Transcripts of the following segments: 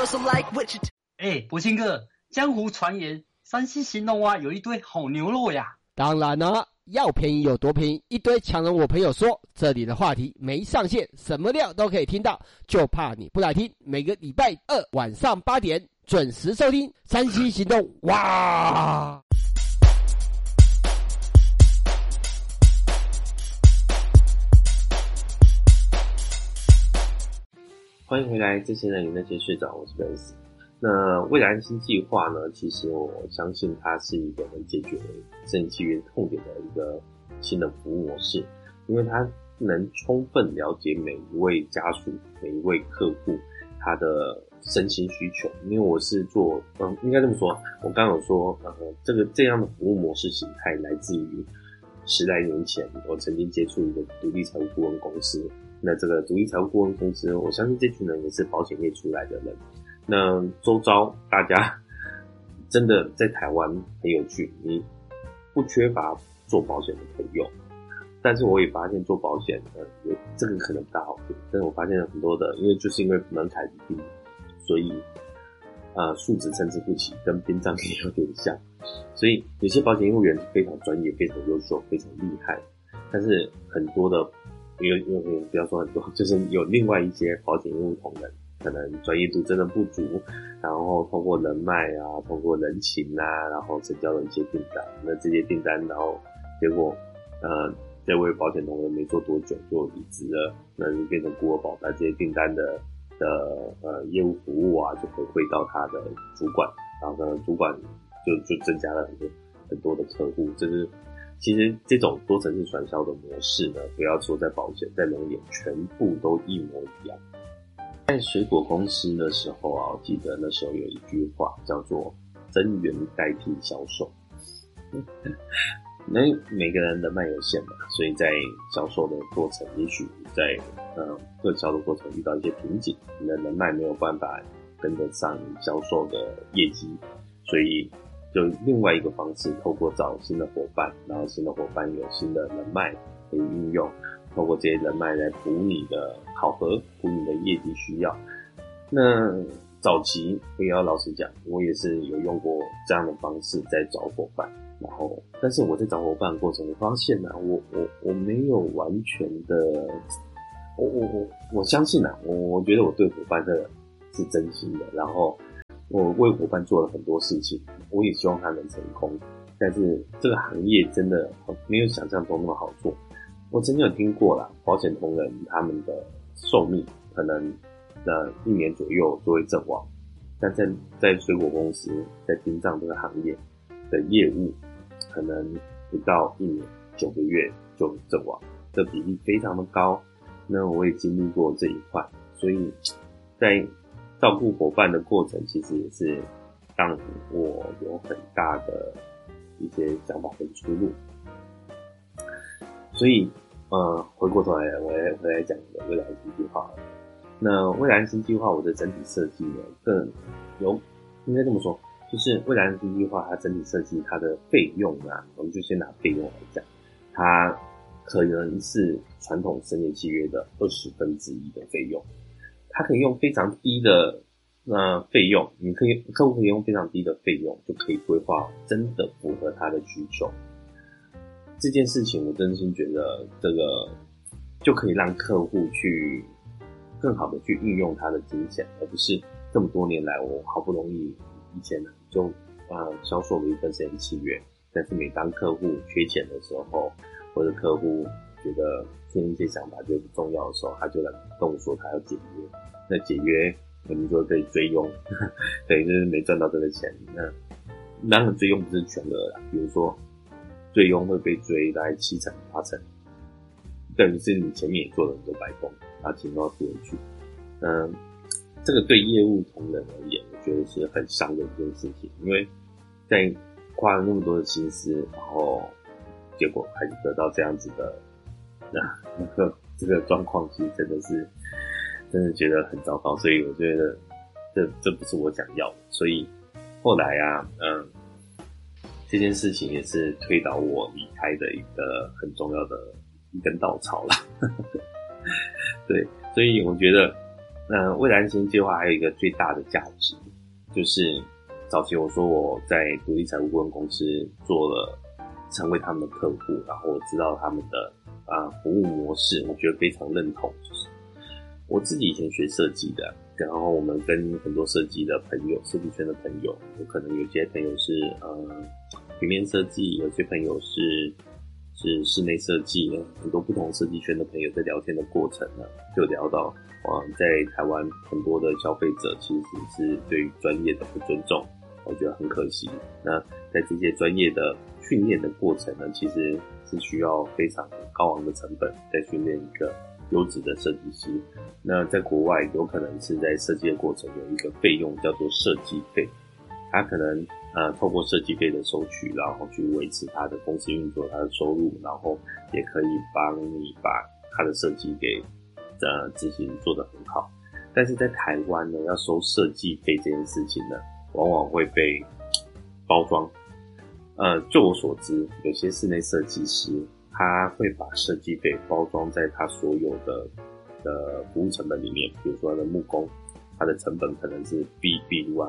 博兴哥，江湖传言山西兴隆啊有一堆好牛肉呀。 当然了，要便宜有多便宜，一堆强人我朋友说，这里的话题没上限，什么料都可以听到，就怕你不来听。每个礼拜二晚上8点准时收听山西行动。哇！ 欢迎回来，这些人与那些学长，我是 Benz。那未来安心计划呢？其实我相信它是一个能解决生理契约痛点的一个新的服务模式，因为它能充分了解每一位家属、每一位客户他的身心需求。因为我是做，应该这么说，我刚刚有说，这样的服务模式形态来自于10来年前，我曾经接触一个独立财务顾问公司。那这个独立财务顾问公司，我相信这群人也是保险业出来的人。那周遭大家真的在台湾很有趣，你不缺乏做保险的朋友，但是我也发现做保险有这个可能不大好听，但是我发现很多的，因为门槛低，所以素质参差不齐，跟殡葬业有点像，所以有些保险业务员非常专业、非常优秀、非常厉害，但是很多的不要说很多，就是有另外一些保险业务同仁可能专业度真的不足，然后通过人脉啊，通过人情啊，然后成交了一些订单。那这些订单，然后结果这位保险同仁没做多久就离职了，那就变成孤儿保单，这些订单的业务服务啊，就回馈到他的主管，然后呢，主管就增加了很多的客户。其实这种多层次传销的模式呢，不要说在保险，在农业全部都一模一样。在水果公司的时候啊，我记得那时候有一句话叫做增援代替销售。那每个人人脉有限嘛，所以在销售的过程，也许在各销的过程遇到一些瓶颈，你的人脉没有办法跟得上你销售的业绩，所以就另外一个方式，透过找新的伙伴，然后新的伙伴有新的人脉可以运用，透过这些人脉来补你的考核，补你的业绩需要。那早期我也要老实讲，我也是有用过这样的方式在找伙伴，然后但是我在找伙伴的过程，我发现啊，我没有完全的，我相信啊，我觉得我对伙伴是真心的，然后我为伙伴做了很多事情，我也希望他能成功，但是这个行业真的没有想象中那么好做。我曾经有听过啦，保险同仁他们的寿命可能1年左右就会阵亡，但在水果公司，在殡葬这个行业的业务，可能不到1年9个月就阵亡，这比例非常的高。那我也经历过这一块，所以在照顾伙伴的过程，其实也是让我有很大的一些想法跟出入。所以回过头来，我回来讲的未来安心计划。那未来安心计划，我的整体设计呢，更有应该这么说，就是未来安心计划它整体设计它的费用啊，我们就先拿费用来讲，它可能是传统生业契约的1/20的费用，它可以用非常低的费用，客户可以用非常低的费用就可以规划真的符合他的需求。这件事情我真心觉得这个就可以让客户去更好的去运用他的金钱，而不是这么多年来我好不容易以前就销售了一份生意契约，但是每当客户缺钱的时候，或者客户觉得听一些想法觉得不重要的时候，他就来跟我说他要解约。那解约我们就可以追佣，对，就是没赚到这个钱。那当然追佣不是全额啦，比如说追佣会被追大概7成8成，等于是你前面也做了很多白工，把钱都要付回去。这个对业务同仁而言，我觉得是很伤的一件事情，因为在花了那么多的心思，然后结果还是得到这样子的这个状况，其实真的觉得很糟糕，所以我觉得这不是我想要的，所以后来啊，这件事情也是推倒我离开的一个很重要的一根稻草啦。对，所以我觉得那未来安心计划还有一个最大的价值，就是早期我说我在独立财务顾问公司做了，成为他们的客户，然后我知道他们的服务模式，我觉得非常认同。就是我自己以前学设计的，然后我们跟很多设计的朋友，设计圈的朋友，有可能有些朋友是平面设计，有些朋友是室内设计，很多不同设计圈的朋友在聊天的过程呢，就聊到在台湾很多的消费者其实是对于专业的不尊重，我觉得很可惜。那在这些专业的训练的过程呢，其实是需要非常高昂的成本在训练一个优质的设计师。那在国外有可能是在设计的过程有一个费用叫做设计费，他可能透过设计费的收取，然后去维持他的公司运作，他的收入，然后也可以帮你把他的设计给执行做得很好。但是在台湾呢，要收设计费这件事情呢，往往会被包装。就我所知，有些室内设计师他会把设计费包装在他所有的服务成本里面，比如说他的木工，他的成本可能是比如说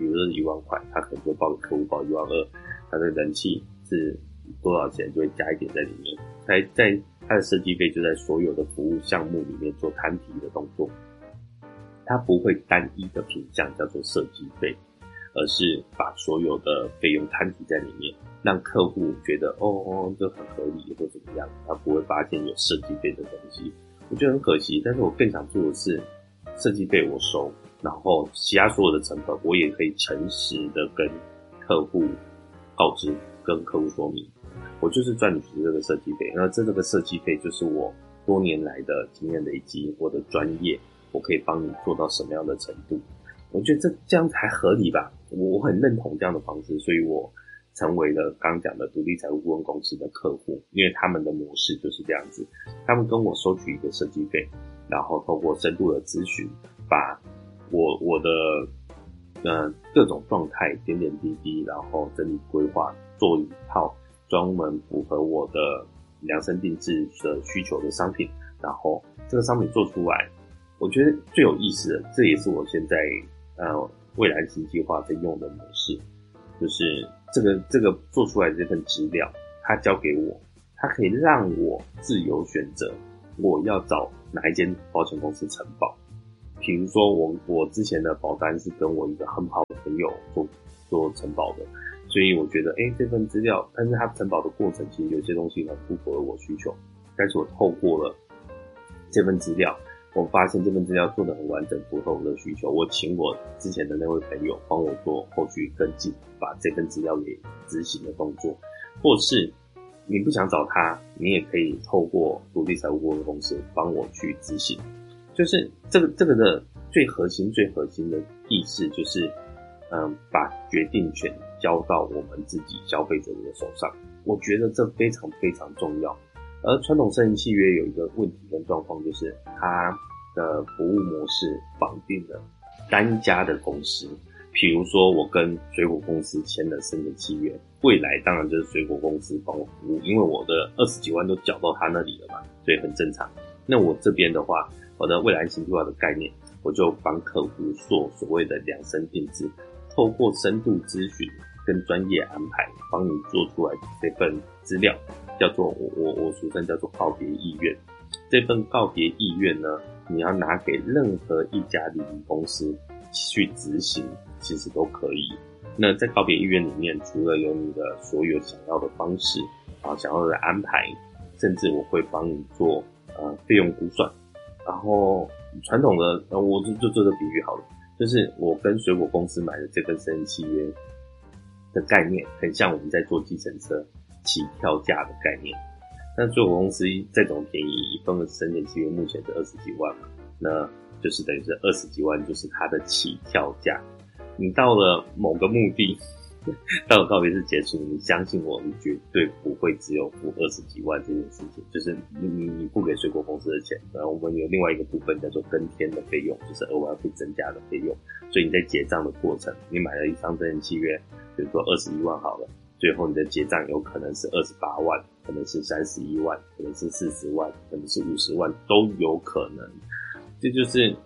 1万块，他可能就报给客户报12000，他的人气是多少钱就会加一点在里面，在他的设计费就在所有的服务项目里面做摊提的动作，他不会单一的品项叫做设计费，而是把所有的费用摊提在里面，让客户觉得这很合理或怎么样，他不会发现有设计费的东西。我觉得很可惜，但是我更想做的是设计费我收，然后其他所有的成本我也可以诚实的跟客户告知，跟客户说明，我就是赚你这个设计费，那这个设计费就是我多年来的经验累积，我的专业，我可以帮你做到什么样的程度。我觉得这样子还合理吧，我很认同这样的方式，所以我成为了刚讲的独立财务顾问公司的客户，因为他们的模式就是这样子，他们跟我收取一个设计费，然后透过深度的咨询，把我的各种状态点点滴滴，然后整理规划，做一套专门符合我的量身定制的需求的商品，然后这个商品做出来，我觉得最有意思的，这也是我现在未来新计划在用的模式，就是这个做出来的这份资料，它交给我，它可以让我自由选择我要找哪一间保险公司承保。比如说我之前的保单是跟我一个很好的朋友做承保的，所以我觉得这份资料，但是它承保的过程其实有些东西很不符合我需求，但是我透过了这份资料，我发现这份资料做得很完整，符合我的需求，我请我之前的那位朋友帮我做后续跟进，把这份资料给执行的动作。或是你不想找他，你也可以透过独立财务顾问公司帮我去执行。就是这个的最核心的意思就是把决定权交到我们自己消费者的手上，我觉得这非常非常重要。而传统生意契约有一个问题跟状况，就是它的服务模式绑定了单家的公司，比如说我跟水果公司签了生意契约，未来当然就是水果公司帮我服务，因为我的20几万都缴到他那里了嘛，所以很正常。那我这边的话，我的未来新计划的概念，我就帮客户做所谓的量身定制，透过深度咨询跟专业安排，帮你做出来这份资料，叫做我俗称叫做告别意愿。这份告别意愿呢，你要拿给任何一家礼仪公司去执行，其实都可以。那在告别意愿里面，除了有你的所有想要的方式，想要的安排，甚至我会帮你做费用估算。然后传统的我就做这个比喻好了，就是我跟水果公司买的这份生意契约的概念，很像我们在做计程车起跳价的概念。但水果公司再怎么便宜，一份生意契约目前是20几万嘛，那就是等于是20几万就是它的起跳价。你到了某个目的，到了告别式结束，你相信我，你绝对不会只有付20几万这件事情，就是你付给水果公司的钱，然后我们有另外一个部分叫做跟天的费用，就是额外会增加的费用。所以你在结账的过程，你买了一张生意契约，比如说21万好了，最后你的结账有可能是28万，可能是31万，可能是40万，可能是50万，都有可能。这就是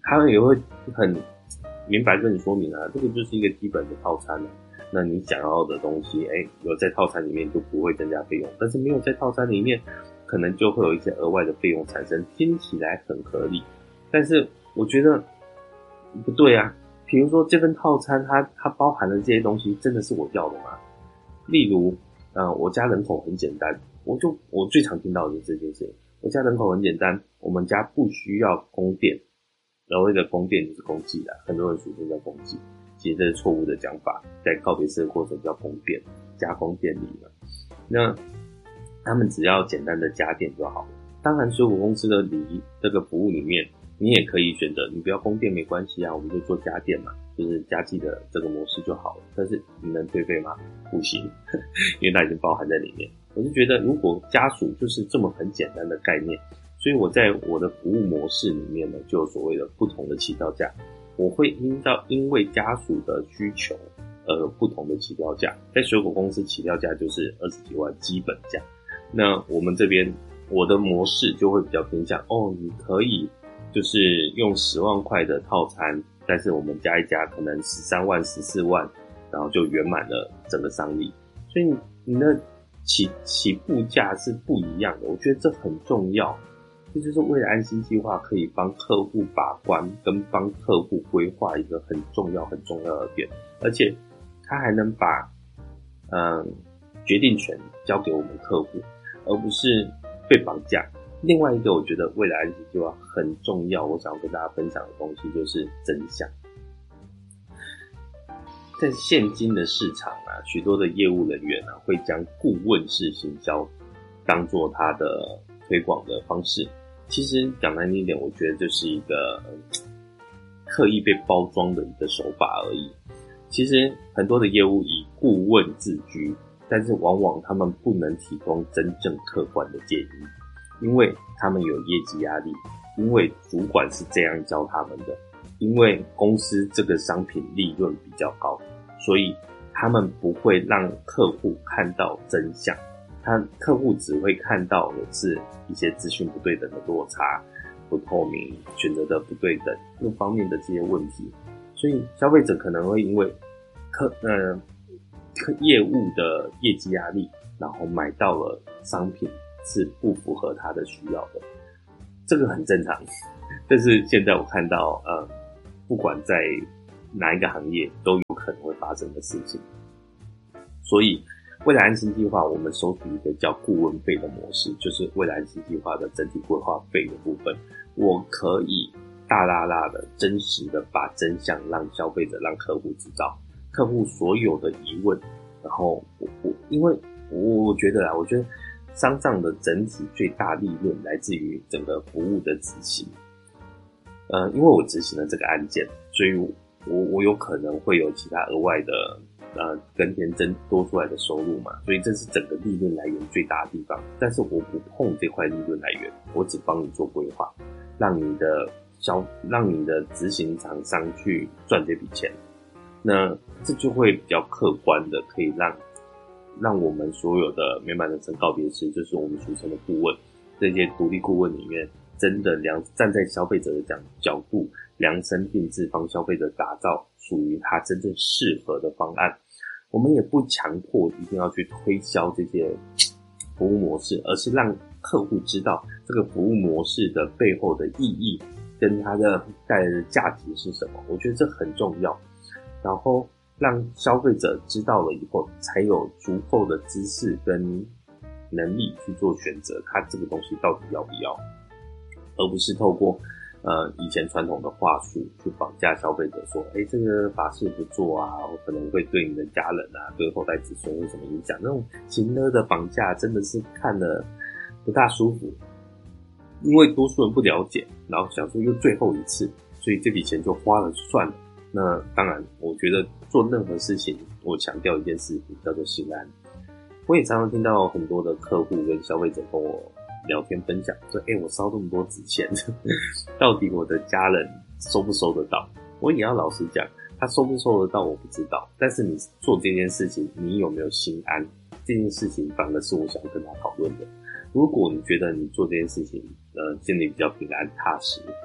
他们也会很明白跟你说明啊，这个就是一个基本的套餐啊。那你想要的东西，有在套餐里面就不会增加费用，但是没有在套餐里面，可能就会有一些额外的费用产生，听起来很合理，但是我觉得不对啊。比如说这份套餐它包含的这些东西真的是我要的吗？例如我家人口很简单，我最常听到的是这件事情，我家人口很简单，我们家不需要供电，所谓的供电就是公祭啦，很多人俗称叫公祭，其实这是错误的讲法，在告别式的过程叫供电，加工电力嘛。那他们只要简单的加电就好了。当然水果公司的这个服务里面，你也可以选择你不要供电没关系啊，我们就做加电嘛，就是加计的这个模式就好了。但是你能退费吗？不行，因为它已经包含在里面。我就觉得如果家属就是这么很简单的概念，所以我在我的服务模式里面呢，就有所谓的不同的起跳价，我会因为家属的需求不同的起跳价。在水果公司起跳价就是20几万基本价，那我们这边我的模式就会比较偏向你可以就是用10万块的套餐，但是我们加一加可能13万14万，然后就圆满了整个商例。所以你的起步价是不一样的，我觉得这很重要。这就是为了安心计划可以帮客户把关跟帮客户规划一个很重要的点，而且他还能把决定权交给我们客户，而不是被绑架。另外一个我觉得未来安心计划很重要，我想要跟大家分享的东西就是真相。在现今的市场啊，许多的业务人员啊会将顾问式行销当作他的推广的方式。其实讲难听一点，我觉得就是一个刻意被包装的一个手法而已。其实很多的业务以顾问自居，但是往往他们不能提供真正客观的建议，因为他们有业绩压力，因为主管是这样教他们的，因为公司这个商品利润比较高，所以他们不会让客户看到真相，客户只会看到的是一些资讯不对等的落差、不透明、选择的不对等各方面的这些问题，所以消费者可能会因为业务的业绩压力，然后买到了商品是不符合他的需要的，这个很正常。但是现在我看到不管在哪一个行业都有可能会发生的事情，所以未来安心计划我们收取一个叫顾问费的模式，就是未来安心计划的整体规划费的部分，我可以大大的真实的把真相让消费者让客户知道，客户所有的疑问，然后因为我觉得商账的整体最大利润来自于整个服务的执行。因为我执行了这个案件，所以我有可能会有其他额外的跟天增多出来的收入嘛，所以这是整个利润来源最大的地方。但是我不碰这块利润来源，我只帮你做规划，让你的执行厂商去赚这笔钱。那这就会比较客观的，可以让我们所有的美满人生告别式，就是我们俗称的顾问，这些独立顾问里面，真的站在消费者的角度，量身定制，帮消费者打造属于他真正适合的方案。我们也不强迫一定要去推销这些服务模式，而是让客户知道这个服务模式的背后的意义跟它的带来的价值是什么。我觉得这很重要，然后让消费者知道了以后，才有足够的知识跟能力去做选择，他这个东西到底要不要，而不是透过以前传统的话术去绑架消费者说，这个法事不做啊，我可能会对你的家人啊，对后代子孙有什么影响。那种情勒的绑架真的是看了不大舒服，因为多数人不了解，然后想说又最后一次，所以这笔钱就花了就算了。那当然我觉得做任何事情，我强调一件事情叫做心安。我也常常听到很多的客户跟消费者跟我聊天分享说，我烧这么多纸钱到底我的家人收不收得到？我也要老实讲，他收不收得到我不知道，但是你做这件事情你有没有心安，这件事情反而是我想跟他讨论的。如果你觉得你做这件事情心里比较平安踏实，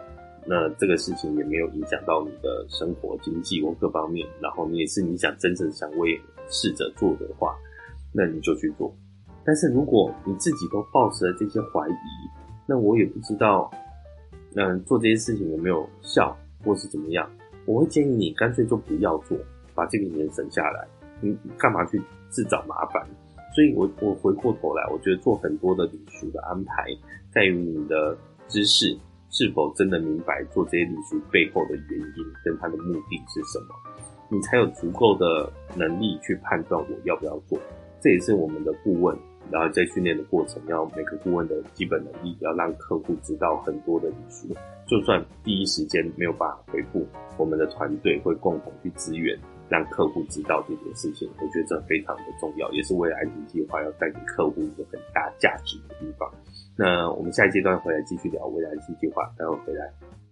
那这个事情也没有影响到你的生活、经济或各方面，然后你也是你真正想为逝者做的话，那你就去做。但是如果你自己都抱持了这些怀疑，那我也不知道做这些事情有没有效或是怎么样，我会建议你干脆就不要做，把这个钱省下来，你干嘛去自找麻烦？所以我回过头来，我觉得做很多的礼俗的安排，在于你的知识是否真的明白做这些礼俗背后的原因跟它的目的是什么，你才有足够的能力去判断我要不要做。这也是我们的顾问，然后在训练的过程，要每个顾问的基本能力，要让客户知道很多的礼俗，就算第一时间没有办法回复，我们的团队会共同去支援，让客户知道这件事情。我觉得这非常的重要，也是未来安心计划要带给客户一个很大价值的地方。那我们下一阶段回来继续聊未来安心计划，待会回来。